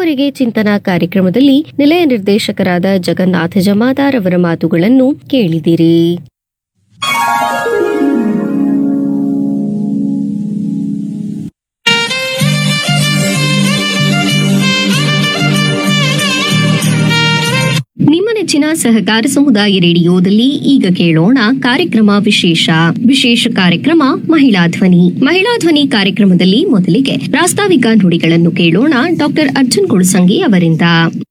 ಇದುವರೆಗೆ ಚಿಂತನಾ ಕಾರ್ಯಕ್ರಮದಲ್ಲಿ ನಿಲಯ ನಿರ್ದೇಶಕರಾದ ಜಗನ್ನಾಥ ಜಮಾದಾರ್ ಅವರ ಮಾತುಗಳನ್ನು ಕೇಳಿದಿರಿ. ನಿಮ್ಮ ನೆಚ್ಚಿನ ಸಹಕಾರ ಸಮುದಾಯ ರೇಡಿಯೋದಲ್ಲಿ ಈಗ ಕೇಳೋಣ ಕಾರ್ಯಕ್ರಮ ವಿಶೇಷ ಕಾರ್ಯಕ್ರಮ ಮಹಿಳಾ ಧ್ವನಿ ಕಾರ್ಯಕ್ರಮದಲ್ಲಿ ಮೊದಲಿಗೆ ಪ್ರಾಸ್ತಾವಿಕ ನುಡಿಗಳನ್ನು ಕೇಳೋಣ. ಡಾಕ್ಟರ್ ಅರ್ಜುನ್ ಕುಳಸಂಗಿ ಅವರಿಂದ.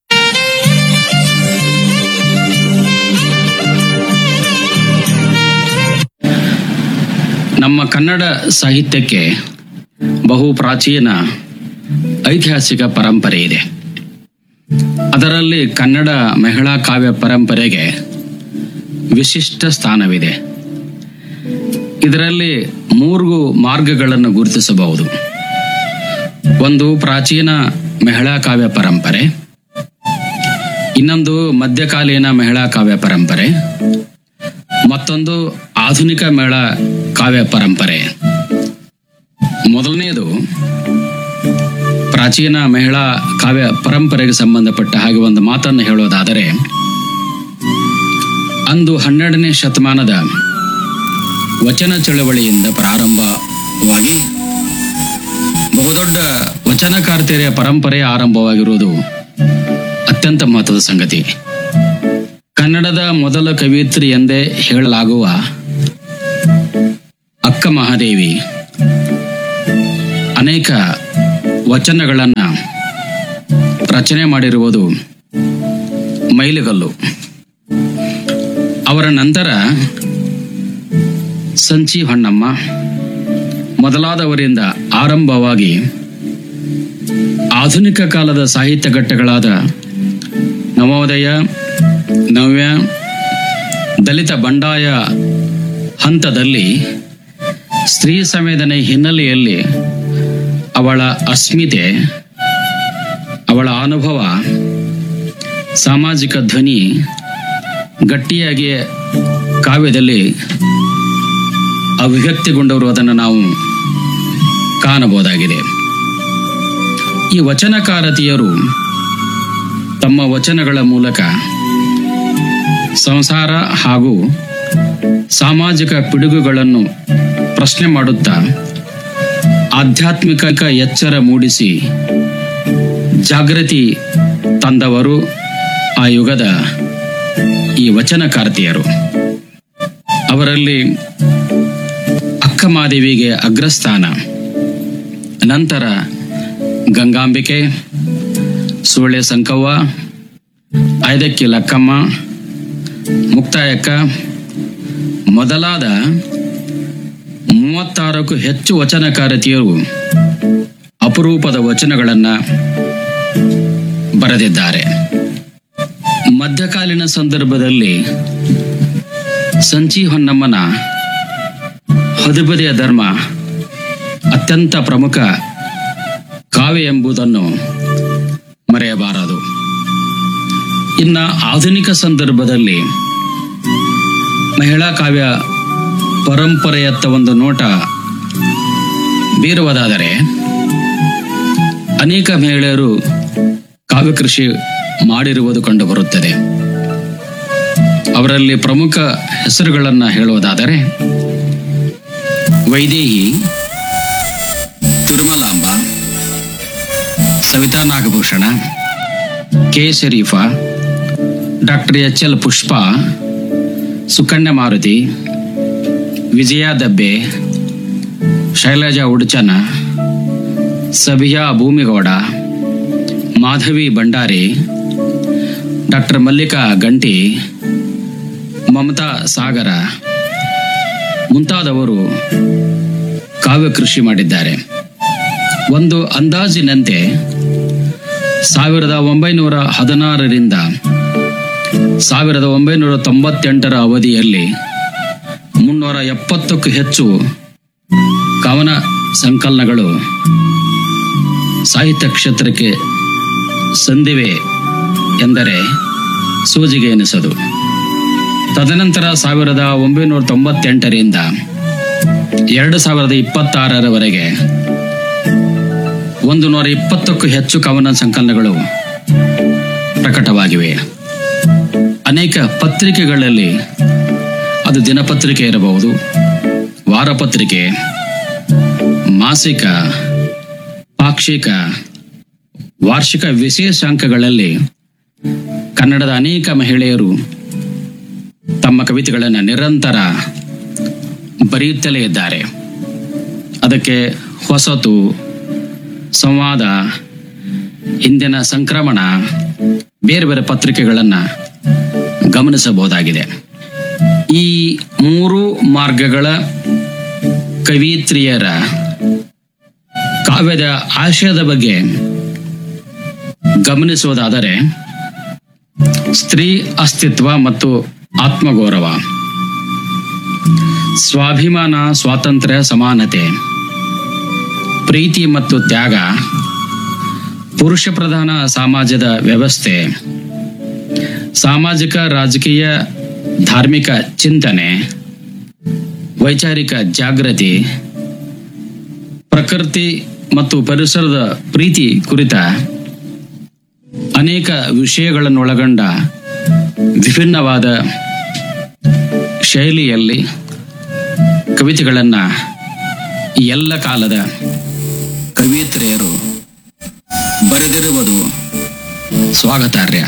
ನಮ್ಮ ಕನ್ನಡ ಸಾಹಿತ್ಯಕ್ಕೆ ಬಹು ಪ್ರಾಚೀನ ಐತಿಹಾಸಿಕ ಪರಂಪರೆ ಇದೆ. ಅದರಲ್ಲಿ ಕನ್ನಡ ಮಹಿಳಾ ಕಾವ್ಯ ಪರಂಪರೆಗೆ ವಿಶಿಷ್ಟ ಸ್ಥಾನವಿದೆ. ಇದರಲ್ಲಿ 3 ಮಾರ್ಗಗಳನ್ನು ಗುರುತಿಸಬಹುದು. ಒಂದು ಪ್ರಾಚೀನ ಮಹಿಳಾ ಕಾವ್ಯ ಪರಂಪರೆ, ಇನ್ನೊಂದು ಮಧ್ಯಕಾಲೀನ ಮಹಿಳಾ ಕಾವ್ಯ ಪರಂಪರೆ, ಮತ್ತೊಂದು ಆಧುನಿಕ ಮಹಿಳಾ ಕಾವ್ಯ ಪರಂಪರೆ. ಮೊದಲನೆಯದು ಪ್ರಾಚೀನ ಮಹಿಳಾ ಕಾವ್ಯ ಪರಂಪರೆಗೆ ಸಂಬಂಧಪಟ್ಟ ಹಾಗೆ ಒಂದು ಮಾತನ್ನು ಹೇಳೋದಾದರೆ, ಅಂದು 12ನೇ ಶತಮಾನದ ವಚನ ಚಳವಳಿಯಿಂದ ಪ್ರಾರಂಭವಾಗಿ ಬಹುದೊಡ್ಡ ವಚನಕಾರ್ತಿಯರ ಪರಂಪರೆ ಆರಂಭವಾಗಿರುವುದು ಅತ್ಯಂತ ಮಹತ್ವದ ಸಂಗತಿ. ಕನ್ನಡದ ಮೊದಲ ಕವಿಯತ್ರಿ ಎಂದೇ ಹೇಳಲಾಗುವ ಅಕ್ಕ ಮಹಾದೇವಿ ಅನೇಕ ವಚನಗಳನ್ನು ರಚನೆ ಮಾಡಿರುವುದು ಮೈಲಿಗಲ್ಲು. ಅವರ ನಂತರ ಸಂಚಿ ಹೊನ್ನಮ್ಮ ಮೊದಲಾದವರಿಂದ ಆರಂಭವಾಗಿ ಆಧುನಿಕ ಕಾಲದ ಸಾಹಿತ್ಯ ಘಟ್ಟಗಳಾದ ನವೋದಯ, ನವ್ಯ, ದಲಿತ ಬಂಡಾಯ ಹಂತದಲ್ಲಿ ಸ್ತ್ರೀ ಸಂವೇದನೆ ಹಿನ್ನೆಲೆಯಲ್ಲಿ ಅವಳ ಅಸ್ಮಿತೆ, ಅವಳ ಅನುಭವ, ಸಾಮಾಜಿಕ ಧ್ವನಿ ಗಟ್ಟಿಯಾಗಿ ಕಾವ್ಯದಲ್ಲಿ ಅಭಿವ್ಯಕ್ತಿಗೊಂಡವರು ನಾವು ಕಾಣಬಹುದಾಗಿದೆ. ಈ ವಚನಕಾರತಿಯರು ತಮ್ಮ ವಚನಗಳ ಮೂಲಕ ಸಂಸಾರ ಹಾಗೂ ಸಾಮಾಜಿಕ ಪಿಡುಗುಗಳನ್ನು ಪ್ರಶ್ನೆ ಮಾಡುತ್ತಾ ಆಧ್ಯಾತ್ಮಿಕ ಎಚ್ಚರ ಮೂಡಿಸಿ ಜಾಗೃತಿ ತಂದವರು ಆ ಯುಗದ ಈ ವಚನಕಾರ್ತಿಯರು. ಅವರಲ್ಲಿ ಅಕ್ಕಮಹಾದೇವಿಗೆ ಅಗ್ರಸ್ಥಾನ. ನಂತರ ಗಂಗಾಂಬಿಕೆ, ಸೂಳೆ ಸಂಕವ್ವ, ಐದಕ್ಕಿ ಲಕ್ಕಮ್ಮ, ಮುಕ್ತಾಯಕ್ಕ ಮೊದಲಾದ 36ಕ್ಕೂ ಹೆಚ್ಚು ವಚನಕಾರತಿಯರು ಅಪರೂಪದ ವಚನಗಳನ್ನು ಬರೆದಿದ್ದಾರೆ. ಮಧ್ಯಕಾಲೀನ ಸಂದರ್ಭದಲ್ಲಿ ಸಂಚಿ ಹೊನ್ನಮ್ಮನ ಹದಿಬದೆಯ ಧರ್ಮ ಅತ್ಯಂತ ಪ್ರಮುಖ ಕಾವ್ಯ ಎಂಬುದನ್ನು ಮರೆಯಬಾರದು. ಇನ್ನು ಆಧುನಿಕ ಸಂದರ್ಭದಲ್ಲಿ ಮಹಿಳಾ ಕಾವ್ಯ ಪರಂಪರೆಯತ್ತ ಒಂದು ನೋಟ ಬೀರುವುದಾದರೆ, ಅನೇಕ ಮಹಿಳೆಯರು ಕಾವ್ಯ ಕೃಷಿ ಮಾಡಿರುವುದು ಕಂಡುಬರುತ್ತದೆ. ಅವರಲ್ಲಿ ಪ್ರಮುಖ ಹೆಸರುಗಳನ್ನು ಹೇಳುವುದಾದರೆ, ವೈದೇಹಿ, ತಿರುಮಲಾಂಬ, ಸವಿತಾ ನಾಗಭೂಷಣ, ಕೆ ಶರೀಫಾ, ಡಾಕ್ಟರ್ ಎಚ್.ಎಲ್. ಪುಷ್ಪ, ಸುಕನ್ಯ ಮಾರುತಿ, ವಿಜಯಾ ದಬ್ಬೆ, ಶೈಲಜಾ ಉಡುಚನ, ಸಭಿಯಾ ಭೂಮಿಗೌಡ, ಮಾಧವಿ ಭಂಡಾರಿ, ಡಾಕ್ಟರ್ ಮಲ್ಲಿಕಾ ಗಂಟಿ, ಮಮತಾ ಸಾಗರ ಮುಂತಾದವರು ಕಾವ್ಯ ಕೃಷಿ ಮಾಡಿದ್ದಾರೆ. ಒಂದು ಅಂದಾಜಿನಂತೆ 1916ರಿಂದ 1998ರ ಅವಧಿಯಲ್ಲಿ 370ಕ್ಕೂ ಹೆಚ್ಚು ಕವನ ಸಂಕಲನಗಳು ಸಾಹಿತ್ಯ ಕ್ಷೇತ್ರಕ್ಕೆ ಸಂದಿವೆ ಎಂದರೆ ಸೂಜಿಗೆ ಎನಿಸದು. ತದನಂತರ 1998ರಿಂದ 2026ರವರೆಗೆ 120ಕ್ಕೂ ಹೆಚ್ಚು ಕವನ ಸಂಕಲನಗಳು ಪ್ರಕಟವಾಗಿವೆ. ಅನೇಕ ಪತ್ರಿಕೆಗಳಲ್ಲಿ, ಅದು ದಿನಪತ್ರಿಕೆ ಇರಬಹುದು, ವಾರಪತ್ರಿಕೆ, ಮಾಸಿಕ, ಪಾಕ್ಷಿಕ, ವಾರ್ಷಿಕ ವಿಶೇಷಾಂಕಗಳಲ್ಲಿ ಕನ್ನಡದ ಅನೇಕ ಮಹಿಳೆಯರು ತಮ್ಮ ಕವಿತೆಗಳನ್ನು ನಿರಂತರ ಬರೆಯುತ್ತಲೇ ಇದ್ದಾರೆ. ಅದಕ್ಕೆ ಹೊಸತು, ಸಂವಾದ, ಇಂದಿನ ಸಂಕ್ರಮಣ, ಬೇರೆ ಬೇರೆ ಪತ್ರಿಕೆಗಳನ್ನು ಗಮನಿಸಬಹುದಾಗಿದೆ. ಈ 3 ಮಾರ್ಗಗಳ ಕವಿತ್ರಿಯರ ಕಾವ್ಯದ ಆಶಯದ ಬಗ್ಗೆ ಗಮನಿಸುವುದಾದರೆ, ಸ್ತ್ರೀ ಅಸ್ತಿತ್ವ ಮತ್ತು ಆತ್ಮಗೌರವ, ಸ್ವಾಭಿಮಾನ, ಸ್ವಾತಂತ್ರ್ಯ, ಸಮಾನತೆ, ಪ್ರೀತಿ ಮತ್ತು ತ್ಯಾಗ, ಪುರುಷ ಪ್ರಧಾನ ಸಮಾಜದ ವ್ಯವಸ್ಥೆ, ಸಾಮಾಜಿಕ, ರಾಜಕೀಯ, ಧಾರ್ಮಿಕ ಚಿಂತನೆ, ವೈಚಾರಿಕ ಜಾಗೃತಿ, ಪ್ರಕೃತಿ ಮತ್ತು ಪರಿಸರದ ಪ್ರೀತಿ ಕುರಿತ ಅನೇಕ ವಿಷಯಗಳನ್ನೊಳಗೊಂಡ ವಿಭಿನ್ನವಾದ ಶೈಲಿಯಲ್ಲಿ ಕವಿತೆಗಳನ್ನು ಈ ಎಲ್ಲ ಕಾಲದ ಕವಿಯತ್ರಿಯರು ಬರೆದಿರುವುದು ಸ್ವಾಗತಾರ್ಹ.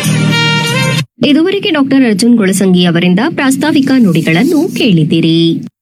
ಇದುವರೆಗೆ ಡಾಕ್ಟರ್ ಅರ್ಜುನ್ ಗೊಳಸಂಗಿ ಅವರಿಂದ ಪ್ರಾಸ್ತಾವಿಕ ನುಡಿಗಳನ್ನು ಕೇಳಿದಿರಿ.